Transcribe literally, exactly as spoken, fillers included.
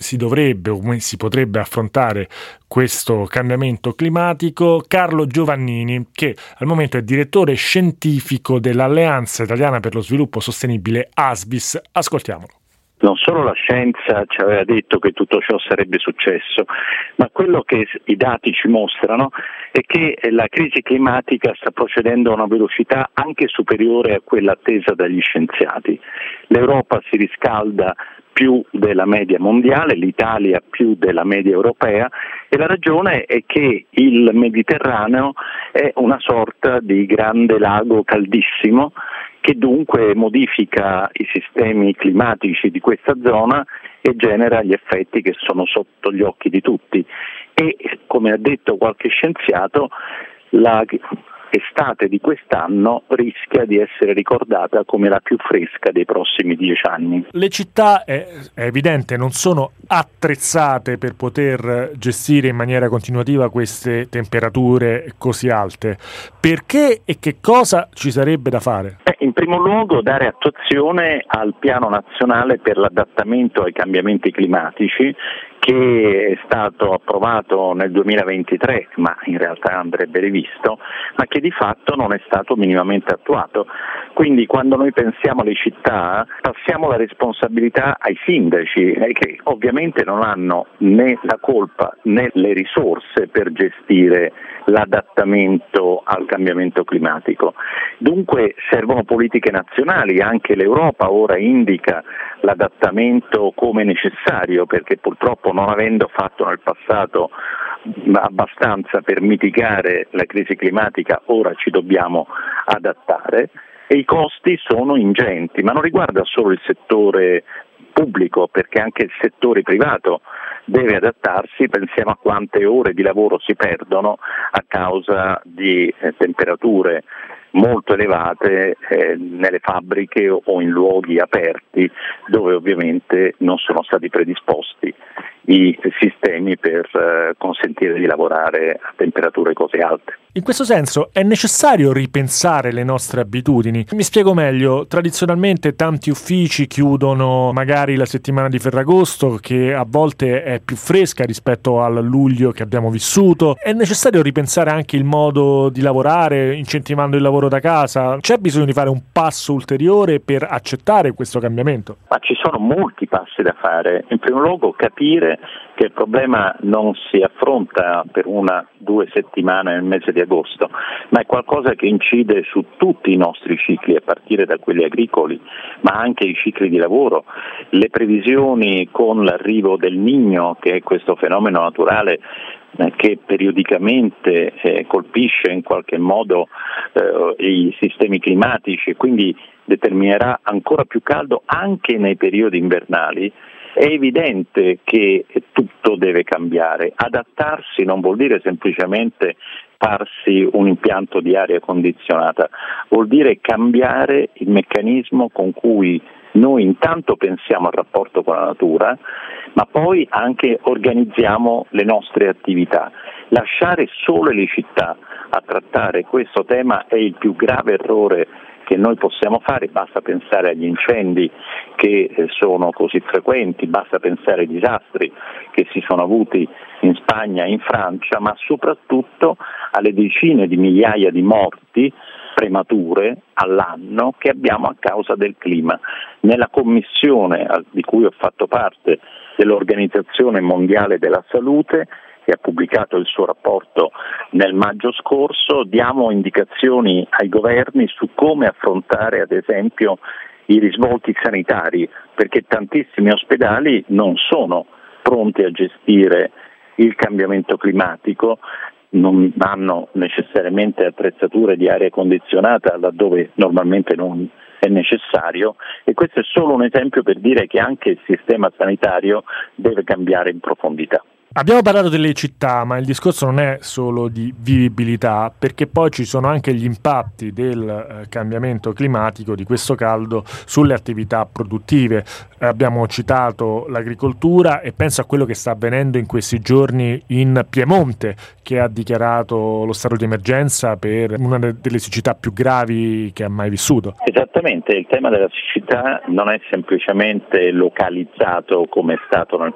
si dovrebbe o come si potrebbe affrontare questo cambiamento climatico, Carlo Giovannini, che al momento è direttore scientifico dell'Alleanza Italiana per lo Sviluppo Sostenibile A S B I S. Ascoltiamolo. Non solo la scienza ci aveva detto che tutto ciò sarebbe successo, ma quello che i dati ci mostrano è che la crisi climatica sta procedendo a una velocità anche superiore a quella attesa dagli scienziati. L'Europa si riscalda più della media mondiale, l'Italia più della media europea, e la ragione è che il Mediterraneo è una sorta di grande lago caldissimo che dunque modifica i sistemi climatici di questa zona e genera gli effetti che sono sotto gli occhi di tutti. E, come ha detto qualche scienziato, la estate di quest'anno rischia di essere ricordata come la più fresca dei prossimi dieci anni. Le città, è, è evidente, non sono attrezzate per poter gestire in maniera continuativa queste temperature così alte. Perché e che cosa ci sarebbe da fare? Eh, in primo luogo dare attuazione al piano nazionale per l'adattamento ai cambiamenti climatici, che è stato approvato nel duemilaventitré, ma in realtà andrebbe rivisto, ma che di fatto non è stato minimamente attuato. Quindi quando noi pensiamo alle città passiamo la responsabilità ai sindaci, eh, che ovviamente non hanno né la colpa né le risorse per gestire l'adattamento al cambiamento climatico. Dunque servono politiche nazionali, anche l'Europa ora indica l'adattamento come necessario, perché purtroppo non avendo fatto nel passato abbastanza per mitigare la crisi climatica, ora ci dobbiamo adattare e i costi sono ingenti, ma non riguarda solo il settore pubblico, perché anche il settore privato deve adattarsi. Pensiamo a quante ore di lavoro si perdono a causa di eh, temperature molto elevate eh, nelle fabbriche o in luoghi aperti dove ovviamente non sono stati predisposti i sistemi per eh, consentire di lavorare a temperature così alte. In questo senso è necessario ripensare le nostre abitudini. Mi spiego meglio: tradizionalmente tanti uffici chiudono magari la settimana di Ferragosto, che a volte è più fresca rispetto al luglio che abbiamo vissuto. È necessario ripensare anche il modo di lavorare, incentivando il lavoro da casa. C'è bisogno di fare un passo ulteriore per accettare questo cambiamento? Ma ci sono molti passi da fare. In primo luogo capire che il problema non si affronta per una due settimane nel mese di agosto, ma è qualcosa che incide su tutti i nostri cicli, a partire da quelli agricoli, ma anche i cicli di lavoro. Le previsioni con l'arrivo del Niño, che è questo fenomeno naturale che periodicamente eh, colpisce in qualche modo eh, i sistemi climatici e quindi determinerà ancora più caldo anche nei periodi invernali, è evidente che tutto deve cambiare. Adattarsi non vuol dire semplicemente farsi un impianto di aria condizionata, vuol dire cambiare il meccanismo con cui noi intanto pensiamo al rapporto con la natura, ma poi anche organizziamo le nostre attività. Lasciare solo le città a trattare questo tema è il più grave errore che noi possiamo fare. Basta pensare agli incendi che sono così frequenti, basta pensare ai disastri che si sono avuti in Spagna e in Francia, ma soprattutto alle decine di migliaia di morti premature all'anno che abbiamo a causa del clima. Nella commissione di cui ho fatto parte dell'Organizzazione Mondiale della Salute, che ha pubblicato il suo rapporto nel maggio scorso, diamo indicazioni ai governi su come affrontare ad esempio i risvolti sanitari, perché tantissimi ospedali non sono pronti a gestire il cambiamento climatico, non hanno necessariamente attrezzature di aria condizionata laddove normalmente non è necessario, e questo è solo un esempio per dire che anche il sistema sanitario deve cambiare in profondità. Abbiamo parlato delle città, ma il discorso non è solo di vivibilità, perché poi ci sono anche gli impatti del eh, cambiamento climatico, di questo caldo, sulle attività produttive. Eh, abbiamo citato l'agricoltura e penso a quello che sta avvenendo in questi giorni in Piemonte, che ha dichiarato lo stato di emergenza per una delle siccità più gravi che ha mai vissuto. Esattamente, il tema della siccità non è semplicemente localizzato come è stato nel